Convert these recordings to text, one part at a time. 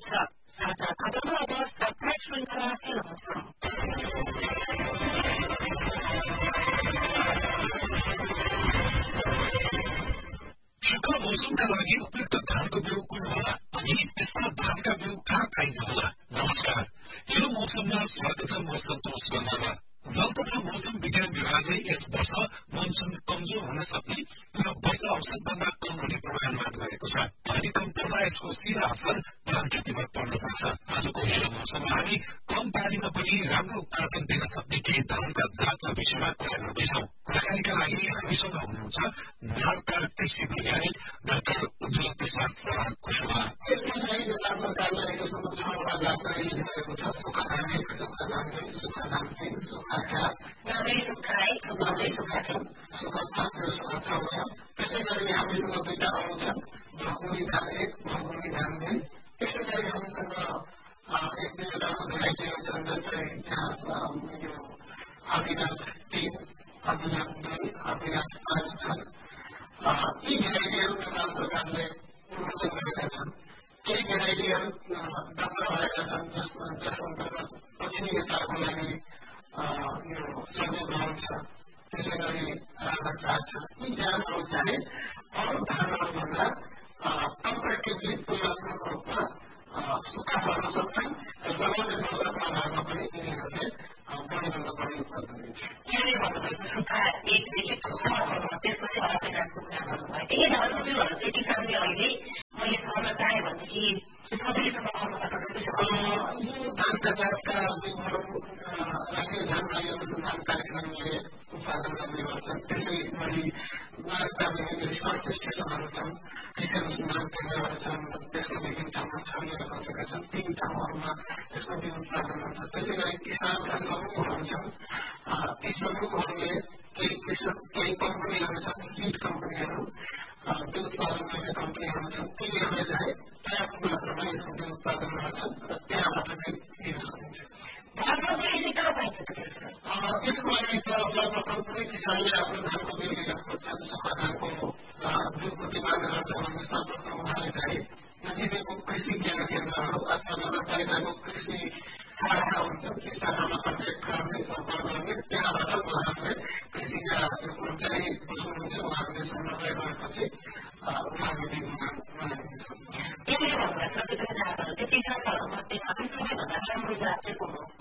हुनुहुन्छ। साझा खबरमा अब साप्ताहिक श्रृङ्खला हेर्नुहुन्छ। सुक्खा मौसमका लागि उपयुक्त धानको बिउ कुन होला अनि यस्ता धानका बिउ कहाँ पाइन्छ होला? नमस्कार, यो मौसममा स्वागत छ म सन्तोष बन्दामा। जल तथा मौसम विज्ञान विभागले यस वर्ष मनसुन कमजोर हुन सक्ने र वर्षा औसतभन्दा कम हुने पूर्वानुमान गरेको छ। पानी कम पर्दा यसको सीधा असर धान खेतीमा पर्न सक्छ। आजको यो मौसममा हामी कम पानीमा पनि राम्रो उत्पादन दिन सक्ने केही धानका जातका विषयमा कुरा गर्दैछौँ। कुराकानीका लागि हामीसँग हुनुहुन्छ नेपालका कृषि वैज्ञानिक डाक्टर उज्जवल प्रसाद शर्मा कुशवाहा। यसमा चाहिँ नेपाल सरकारले अहिलेसम्म 6वटा जातका रिलिज गरेको छ। सुक्खा धान 1, सुक्खा धान 2, सुक्खा धान 3, सुक्खा 4, नब्बे सुक्खा 1, नब्बे सुक्खा 3, सुक्खा 5 र सुक्खा 6 छ। त्यसै गरी हामीसँग 2टा अरू छन्, भकुनी धान 1, भकुनी धान 2। त्यसै गरी हामीसँग 1-2वटा भेराइटीहरू छन्, जस्तै यो आदिनाथ 3, आदिनाथ 2, आदिनाथ 5 छन्। यी भेराइटीहरू नेपाल सरकारले उन्मोचन गरेका छन्। केही भेराइटीहरू दक्ष भएका छन्, जस अन्तर्गत पश्चिमी नेपालको लागि यो सर्जो गहुँ छ। त्यसै गरी राधा 4 छ। यी धानहरू चाहिँ अरू धानहरूभन्दा कम्पेरिटिभली तुलनात्मक रूपमा सुक्खा सर्न सक्छन् र सामान्य वर्षाको आधारमा पनि यिनीहरूले बढीभन्दा बढी उत्पादन दिन्छ। यहाँले भन्नुभएको सुक्खा 1 देखि 6सम्म, त्यसपछि आदिनाथको कुरा गर्नुभयो। यी धानको बिउहरू चाहिँ किसानले अहिले मैले सर्न चाहे भनेदेखि सजिलैसँग पाउन सक्छ। यो धानका जातका बिउहरू राष्ट्रिय धान बाली अनुसन्धान कार्यक्रमले उत्पादन गर्ने गर्छन्। त्यसै गरी भारतका विभिन्न रिसर्च स्टेसनहरू छन्, कृषि अनुसन्धान केन्द्रहरू छन्, त्यसका विभिन्न ठाउँमा छरिएर बसेका छन्। ती ठाउँहरूमा यसको बिउ उत्पादन हुन्छ। त्यसै गरी किसानका समूहहरू छन्। ती समूहहरूले केही कम्पनीहरू छन्, सीड कम्पनीहरू, बिउ उत्पादन गर्ने कम्पनीहरू छन्। तिनीहरूले चाहिँ पर्याप्त मात्रामा यसको बिउ उत्पादन गर्छन् र त्यहाँबाट नै दिन सकिन्छ। धानमा चाहिँ अहिले कहाँ पाइन्छ? यसको लागि त सर्वप्रथम कुनै किसानले आफ्नो धानको बिउ लिन खोज्छन्, सुक्खा धानको बिउको डिमान्ड गर्छ भने सर्वप्रथम उहाँले चाहिँ नजिकैको कृषि ज्ञान केन्द्रहरू अथवा नगरपालिकाको कृषि शाखा हुन्छ, ती शाखामा कन्ट्याक्ट गर्ने, सम्पर्क गर्ने। त्यहाँबाट उहाँहरूले कृषिका जो कर्मचारी बस्नुहुन्छ उहाँहरूले समन्वय गरेपछि उहाँले बिउ बनाइदिन्छन्। यसले भन्दा कतिपय जातहरू त्यति जातहरूमध्ये सबैभन्दा राम्रो जात चाहिँ कुन हो?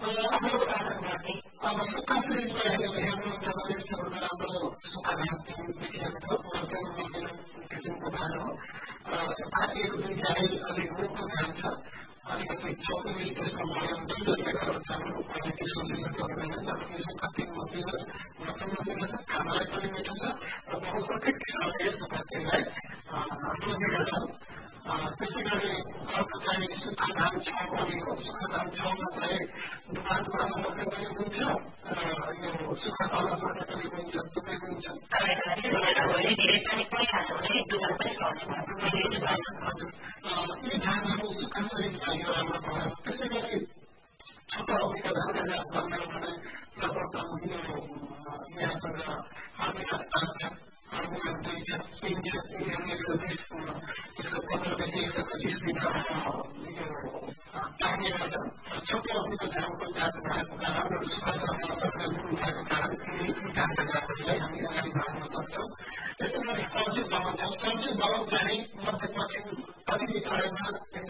अब सुक्खा श्रेणीमा हेर्नुहुन्छ भने सबभन्दा राम्रो सुक्खा धान 3 देखिएको छ। मध्यम मसिनो किसिमको धान हो। सुक्खा 1 दुई चाहिँ अलिक मोटो धान छ, अलिकति चौकिस त्यसको भोल्युम छ, त्यसले गर्दा चामलको क्वालिटी सोचे जस्तो हुँदैन। जबकि सुक्खा 3 मसिनो छ, मध्यम मसिनो छ, खानालाई पनि मिठो छ र बहुसंख्यक किसानले सुक्खा 3लाई रोजेका छन्। त्यसै गरी अर्को चाहिँ सुक्खा धान 6 पनि हो। सुक्खा धान 6मा चाहिँ दुकान पुऱ्याउन सक्ने पनि हुन्छ र यो सुक्खा सर्न सक्ने पनि हुन्छ, दुवै हुन्छ। यी धानहरू सुक्खा श्रेणीमा यो राम्रो भयो। त्यसै गरी छोटा अवधिका धानका जात भन्ने हो भने सर्वप्रथम यहाँसँग आदिनाथ 5 छ, आदिनाथ 2 छ, 3 छ। यिनीहरू 120-115 देखि 125 दिनसम्म पाक्ने गर्छन् र छोटो अवधिको धानको जात भएको कारण र सुक्खा सर्न सक्ने गुण भएको कारण यी धानका जातहरूलाई हामी अगाडि बढाउन सक्छौँ। त्यसै गरी सर्जु बाहुन छ। सर्जु बाहुन चाहिँ मध्यपश्चिमी तराईमा